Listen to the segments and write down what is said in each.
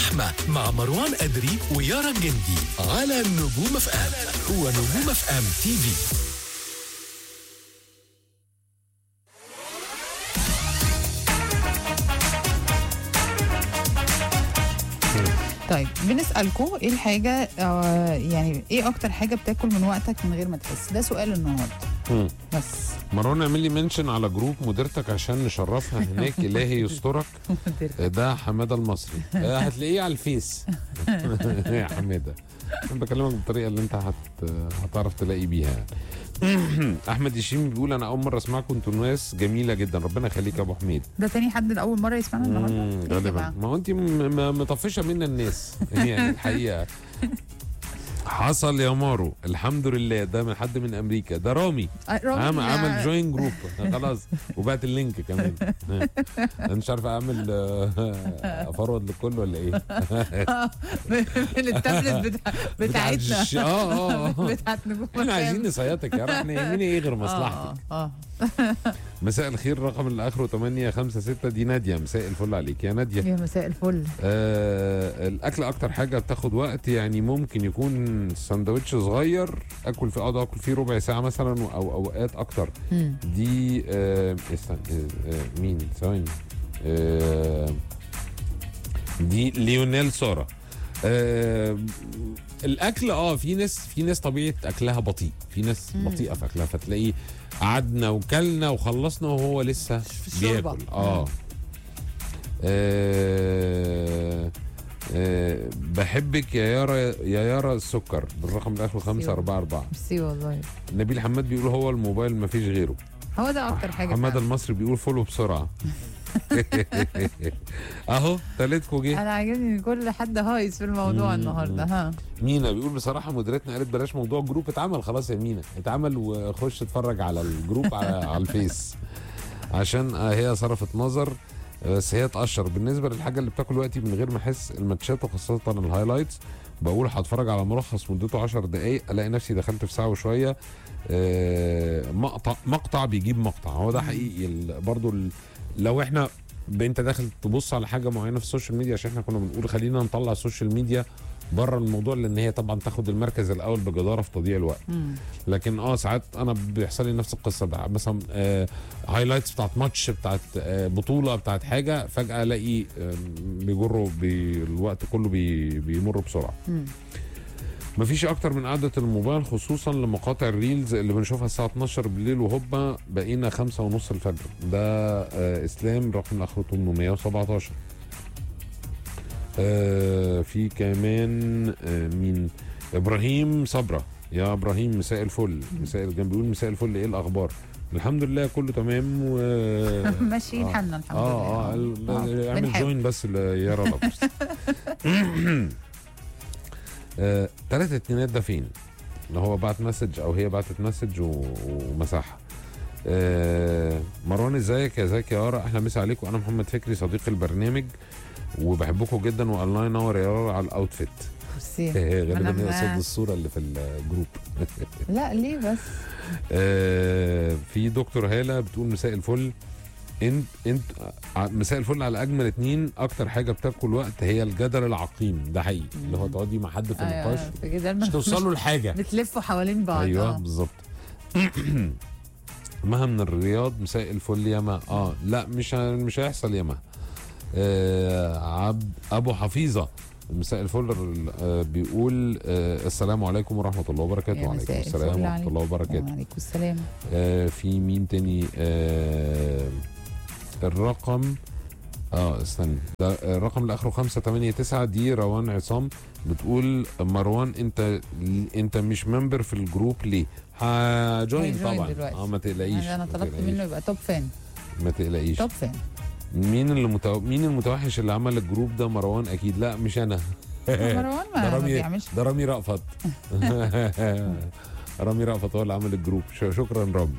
اللحمة مع مروان أدري ويارا الجندي على نجوم اف ام. هو نجوم اف ام تي في. طيب بنسألكم ايه الحاجة يعني ايه اكتر حاجة بتاكل من وقتك من غير ما تحس؟ ده سؤال النهارده. بس مروان اعمل لي منشن على جروب مديرتك عشان نشرفها هناك. الهي يسترك. ده حماده المصري. هتلاقيه على الفيس. يا حماده انا بكلمك بالطريقه اللي انت هتعرف تلاقي بيها. احمد هشيم بيقول انا اول مره اسمعكم، انتوا ناس جميله جدا، ربنا يخليك يا ابو حميد. ده تاني حد اول مرة يسمعنا النهارده غالبا. ما هو انت مطفشه منا الناس يعني الحقيقه. حصل يا مارو الحمد لله. ده من حد من امريكا. ده رامي عمل جوين جروب خلاص وبعت اللينك كمان. انا مش عارف اعمل افرود للكل ولا ايه. من التابلت بتاعتنا بتاعت نجوم. احنا عايزين نصيطك يا رب. احنا يهمنا ايه غير مصلحتك. مساء الخير. رقم اللي اخره 856 دي ناديه. مساء الفل عليك يا ناديه. يا مساء الفل. الاكل اكتر حاجه بتاخد وقت، يعني ممكن يكون سندوتش صغير اكل فيه اكل فيه ربع ساعه مثلا او اوقات اكتر. دي مين ثواني. دي ليونيل سارة. الاكل في ناس طبيعه اكلها بطيء، في ناس بطيئه في اكلها، فتلاقيه قعدنا وكلنا وخلصنا وهو لسه بياكل. بحبك يا يارا السكر بالرقم الاخر 544. ميرسي والله. نبيل حماد بيقول هو الموبايل ما فيش غيره. هو ده اكتر حاجه. حماد المصري بيقول فولو بسرعه. اهو تالتكو جه. انا عاجبني كل حد هايص في الموضوع النهارده. مينا بيقول بصراحه مديرتنا قالت بلاش موضوع الجروب. اتعمل خلاص يا مينا، اتعمل وخش اتفرج على الجروب على الفيس عشان هي صرفت نظر بس هي تقشر. بالنسبه للحاجه اللي بتاكل وقتي من غير ما احس، الماتشات وخاصه الهايلايتس. بقول هتفرج على ملخص مدته 10 دقائق الاقي نفسي دخلت في ساعه وشويه. مقطع بيجيب مقطع. هو ده حقيقي برضو. لو احنا انت داخل تبص على حاجه معينه في السوشيال ميديا، عشان احنا كنا بنقول خلينا نطلع السوشيال ميديا بره الموضوع، لان هي طبعا تاخد المركز الاول بجداره في تضييع الوقت. لكن ساعات انا بيحصل لي نفس القصه ده. مثلا هايلايتس بتاعت ماتش، بتاعت بطوله، بتاعت حاجه، فجاه الاقي بيجروا الوقت كله بيمر بسرعه. مفيش اكتر من قعده الموبايل، خصوصا لمقاطع الريلز اللي بنشوفها الساعه 12 بالليل وهوبا بقينا 5:30 الفجر. ده اسلام رقم اخره 817. في كمان مين؟ ابراهيم صبرا. يا ابراهيم مساء الفل. مساء بيقول مساء الفل، ايه الاخبار؟ الحمد لله كله تمام ماشيين حالنا الحمد لله. اعمل جوين بس يارا لابرز. 3 اتنينات ده فين؟ اللي هو بعت مسج او هي بعتت مسج ومسحها. مروان ازيك يا يارا، اهلا مسا عليكم. انا محمد فكري صديق البرنامج وبحبكم جدا، والله ينور يا يارا على الاوتفيت. غالبا هي قصاد الصوره اللي في الجروب. لا ليه بس. في دكتور هاله بتقول مساء الفل. انت مساء الفل على اجمل 2. اكتر حاجه بتاكل وقت هي الجدل العقيم. ده حقيقي. اللي هو تقعدي مع حد في النقاش مش توصلوا لحاجه، بتلفوا حوالين بعض. ايوه بالظبط. مها من الرياض مساء الفل يا ما. لا مش هيحصل يا ما. ابو حفيظه مساء الفل. بيقول السلام عليكم ورحمه الله وبركاته. وعليكم السلام ورحمه الله وبركاته. وعليكم السلام. في مين تاني؟ الرقم استنى، ده الرقم اللي اخره 589. دي روان عصام بتقول مروان انت مش ممبر في الجروب ليه؟ هجوين طبعا. ما تقلقيش. انا طلبت منه يبقى توب فان. ما تقلقيش. توب فان. مين المتوحش اللي عمل الجروب ده؟ مروان اكيد. لا مش انا. مروان ما بيعملش. ده رامي رأفت. رامي رأفت هو اللي عمل الجروب. شكرا رامي.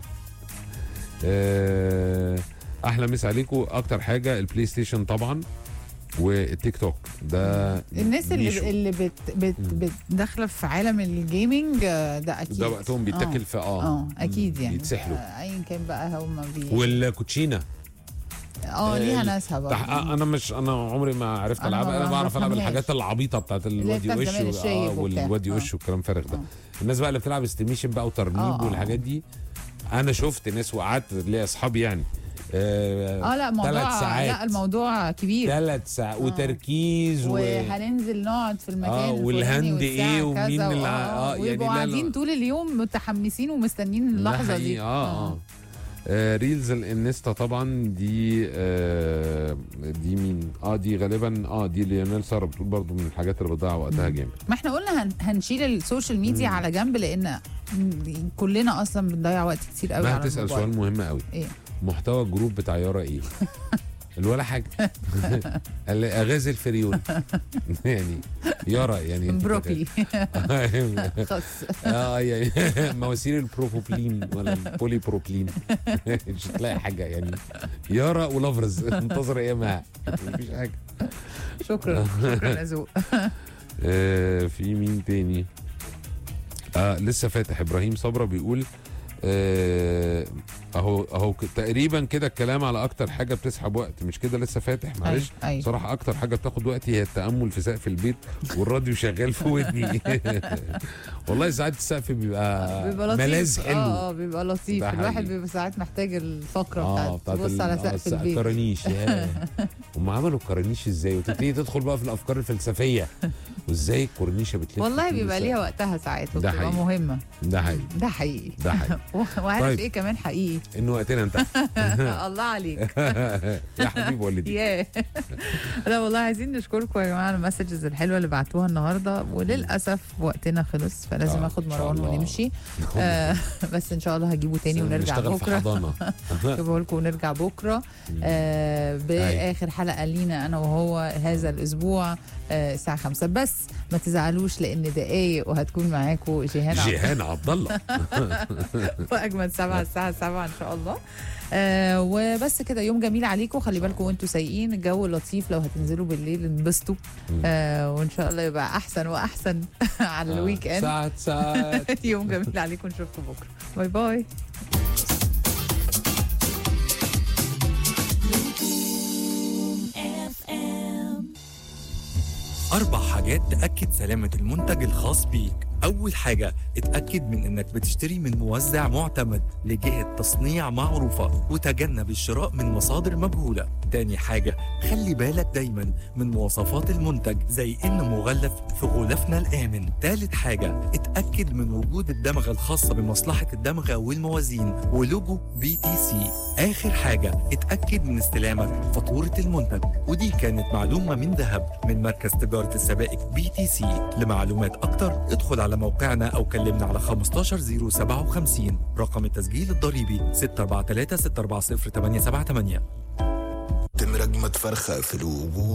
احلى مسا عليكم. اكتر حاجه البلاي ستيشن طبعا والتيك توك. ده الناس اللي بتدخل في عالم الجيمنج ده اكيد. ده وقتهم بيتاكل في اكيد يعني بيتسحلوا. ايا كان بقى هم والكوتشينه ليها ناسها برضه. انا عمري ما عرفت أنا العبها. انا ما بعرف العب بفهمهاش. الحاجات العبيطه بتاعت الوادي بتاعت زمان وش الشايب وبتاع. والوادي وش والكلام فارغ ده. الناس بقى اللي بتلعب استيميشن بقى وترنيب والحاجات دي، انا شفت ناس وقعدت ليا اصحابي يعني لا الموضوع 3 ساعات. لا الموضوع كبير. 3 ساعات وتركيز وهننزل نقعد في المكان والهاند ايه ومين اللي يعني ويبقوا قاعدين طول اليوم متحمسين ومستنيين اللحظه دي. ريلز الانستا طبعا دي دي مين؟ دي غالبا دي ليونيل سارة بتقول برضو من الحاجات اللي بتضيع وقتها جامد. ما احنا قلنا هنشيل السوشيال ميديا على جنب، لان كلنا اصلا بنضيع وقت كتير قوي على تسأل الموبايل. سؤال مهم قوي. ايه محتوى الجروب بتاع يارا ايه؟ ولا حاجه. اغاز الفريون. يعني يارا يعني بروكلي خص. يعني مواسير البروبوبلين ولا البولي بروبلين. مش هتلاقي حاجه يعني. يارا ولافرز انتظر ايامها، مفيش حاجه. شكرا يا ذوق. في مين تاني؟ لسه فاتح ابراهيم صبرا بيقول اهو تقريبا كده الكلام على اكتر حاجه بتسحب وقت، مش كده؟ لسه فاتح معلش. أي. صراحه اكتر حاجه بتاخد وقتي هي التامل في سقف البيت والراديو شغال في ودني. والله ساعات السقف بيبقى لطيف. ملاذ حلو. بيبقى لطيف. الواحد بيبقى ساعات محتاج الفقره بتاعت تبص على سقف البيت. الكرانيش. هم عملوا الكرانيش ازاي؟ وتبتدي تدخل بقى في الافكار الفلسفيه وازاي الكورنيشه بتلف. والله بيبقى ليها وقتها ساعات وبتبقى مهمه. ده حقيقي. ده حقيقي. ده حقيقي. وعارف طيب. ايه كمان حقيقي؟ انه وقتنا انتهى. الله عليك يا حبيب والدي. لا والله عايزين نشكركم يا جماعه على المسجز الحلوه اللي بعتوها النهارده، وللاسف وقتنا خلص فلازم اخد مروان ونمشي. بس ان شاء الله هجيبه تاني ونرجع بكره. اجيبه لكم ونرجع بكره باخر حلقه لينا انا وهو هذا الاسبوع الساعه 5. بس ما تزعلوش لان دقايق وهتكون معاكم جيهان عبد الله. واجمل 7 الساعه 7 ان شاء الله. وبس كده، يوم جميل عليكم. خلي بالكم وانتوا سايقين، الجو لطيف، لو هتنزلوا بالليل انبسطوا. وان شاء الله يبقى احسن واحسن على الويك اند. ساعات يوم جميل عليكم، نشوفكم بكره. باي باي. 4 حاجات تأكد سلامة المنتج الخاص بيك. أول حاجة، اتأكد من إنك بتشتري من موزع معتمد لجهة تصنيع معروفة، وتجنب الشراء من مصادر مجهولة. تاني حاجة، خلي بالك دايما من مواصفات المنتج زي إنه مغلف في غلافنا الآمن. تالت حاجة، اتأكد من وجود الدمغة الخاصة بمصلحة الدمغة والموازين ولوجو BTC. آخر حاجة، اتأكد من استلامك فاتورة المنتج. ودي كانت معلومة من ذهب من مركز تجارة السبائك BTC. لمعلومات أكتر ادخل على موقعنا أو كلمنا على 15057. رقم التسجيل الضريبي 643 640 878. تمرج متفرخة في الوجود.